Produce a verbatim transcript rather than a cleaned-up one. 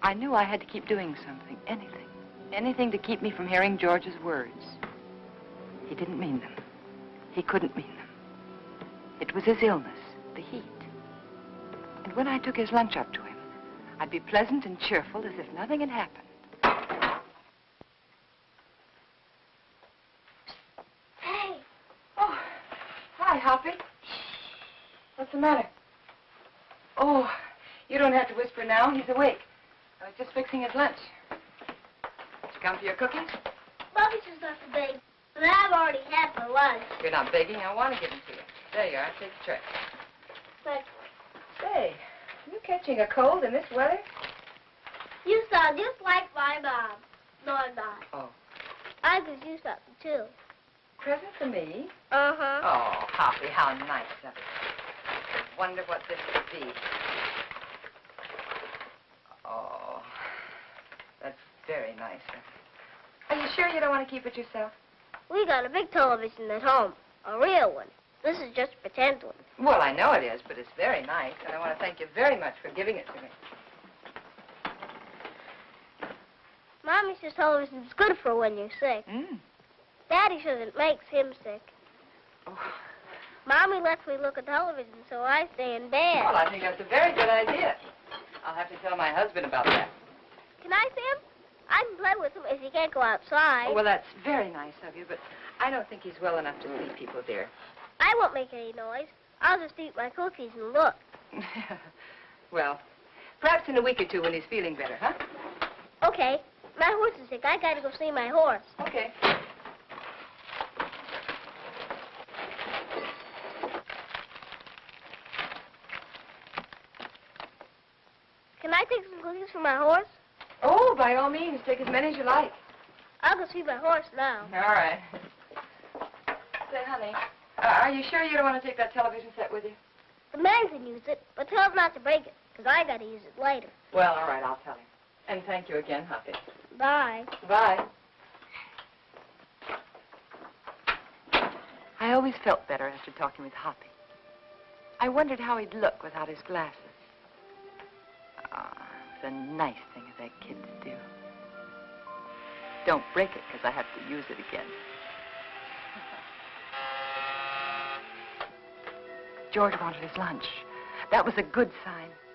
I knew I had to keep doing something, anything. Anything to keep me from hearing George's words. He didn't mean them. He couldn't mean them. It was his illness, the heat. And when I took his lunch up to him, I'd be pleasant and cheerful as if nothing had happened. Hey! Oh, hi, Hoppy. What's the matter? Oh, you don't have to whisper now. He's awake. I was just fixing his lunch. Did you come for your cookies? Bobby's just left the bake, but I've already had my lunch. You're not begging. I want to give them to you. There you are. Take the tray. But Say, you catching a cold in this weather? you sound just like my mom. No, I'm not. Oh. I could do something, too. Present for me? Uh-huh. Oh, Hoppy, how nice of it. I wonder what this could be. Oh, that's very nice of you. Are you sure you don't want to keep it yourself? We got a big television at home, a real one. This is just a pretend one. Well, I know it is, but it's very nice, and I want to thank you very much for giving it to me. Mommy says television's good for when you're sick. Mm. Daddy says it makes him sick. Oh. Mommy lets me look at television, so I stay in bed. Well, I think that's a very good idea. I'll have to tell my husband about that. Can I see him? I can play with him if he can't go outside. Oh, well, that's very nice of you, but I don't think he's well enough to see people, dear. I won't make any noise. I'll just eat my cookies and look. Well, perhaps in a week or two when he's feeling better, huh? Okay. My horse is sick. I gotta go see my horse. Okay. Can I take some cookies for my horse? Oh, by all means, take as many as you like. I'll go see my horse now. All right. Say, honey, uh, are you sure you don't want to take that television set with you? The man can use it, but tell him not to break it, because I gotta use it later. Well, all right, I'll tell him. And thank you again, Hoppy. Bye. Bye. I always felt better after talking with Hoppy. I wondered how he'd look without his glasses. Ah, it's a nice thing that kids do. Don't break it, because I have to use it again. George wanted his lunch. That was a good sign.